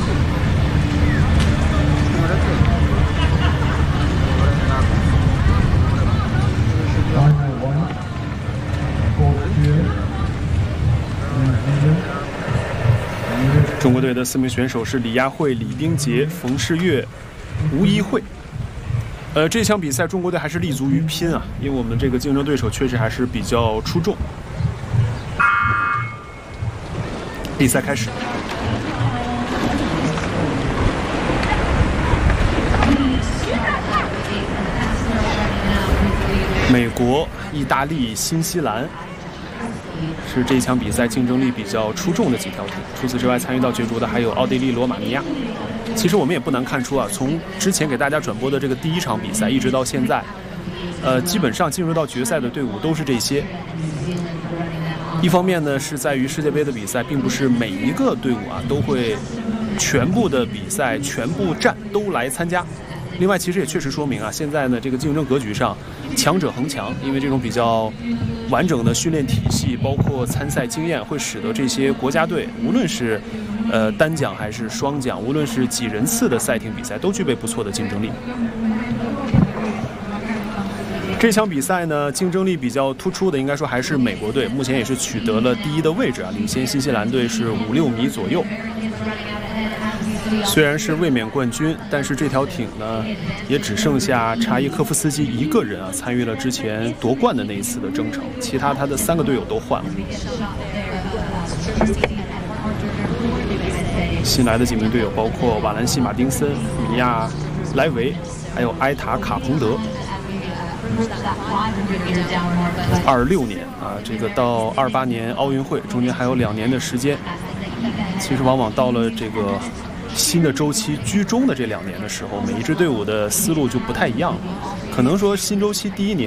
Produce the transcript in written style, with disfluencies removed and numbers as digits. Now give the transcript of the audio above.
中国队的4名选手是李亚慧、李冰洁、冯世月、吴一慧。这场比赛中国队还是立足于拼啊，因为我们这个竞争对手确实还是比较出众。比赛开始。美国、意大利、新西兰是这场比赛竞争力比较出众的几条艇。除此之外，参与到角逐的还有奥地利、罗马尼亚。其实我们也不难看出啊，从之前给大家转播的这个第一场比赛一直到现在，基本上进入到决赛的队伍都是这些。一方面呢，是在于世界杯的比赛，并不是每一个队伍啊都会全部的比赛、全部战都来参加。另外，其实也确实说明啊，现在呢这个竞争格局上，强者恒强，因为这种比较完整的训练体系，包括参赛经验，会使得这些国家队，无论是单桨还是双桨，无论是几人次的赛艇比赛，都具备不错的竞争力。这场比赛呢，竞争力比较突出的，应该说还是美国队，目前也是取得了第一的位置啊，领先新西兰队是5-6米左右。虽然是卫冕冠军，但是这条艇呢，也只剩下查伊科夫斯基一个人啊，参与了之前夺冠的那一次的征程，其他他的3个队友都换了。新来的几名队友包括瓦兰西·马丁森、米亚·莱维，还有埃塔·卡彭德。26年啊，这个到28年奥运会中间还有2年的时间。其实往往到了这个新的周期居中的这2年的时候，每一支队伍的思路就不太一样了。可能说新周期第1年